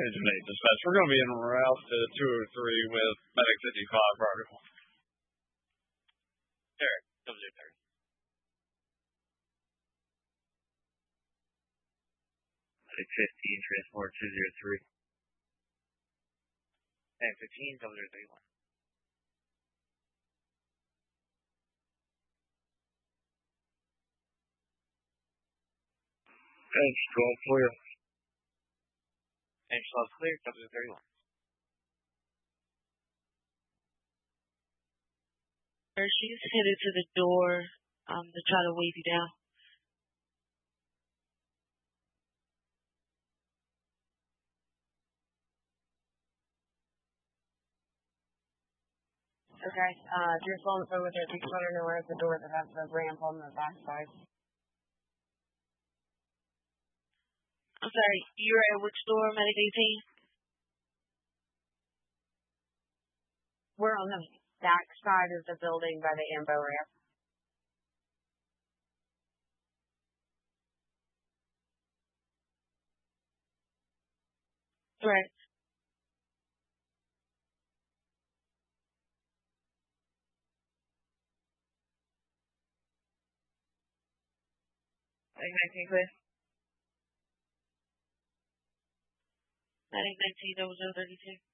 Agent 8 dispatch. We're going to be en route to 203 with Medic 55 protocol. Derek, W30. Medic 15, transport 203. Medic 15, W31. Thanks, going clear. Thanks, clear, W31. She's headed to the door to try to wave you down. Okay, just on through with her. Just let her know we're at the door that has the ramp on the back side. I'm sorry, you're at which door, Medic 18? We're on the back side of the building by the ambo ramp. Right. Medic 19 clear. Medic 19, 0032.